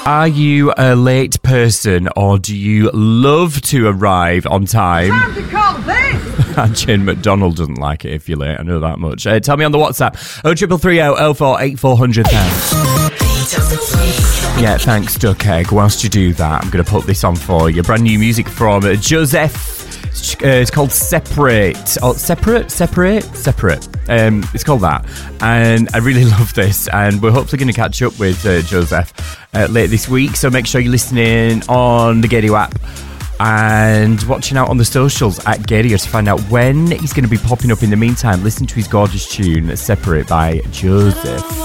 Are you a late person or do you love to arrive on time? Time to call this! And Jane McDonald doesn't like it if you're late, I know that much. Tell me on the WhatsApp, 0330 048400. Yeah, thanks, Duck Egg. Whilst you do that, I'm going to put this on for you. Brand new music from Joseph. It's called Separate. Oh, Separate. It's called that. And I really love this. And we're hopefully going to catch up with Joseph later this week. So make sure you're listening on the Gadio app and watching out on the socials at Gadio to find out when he's going to be popping up. In the meantime, listen to his gorgeous tune, Separate by Joseph.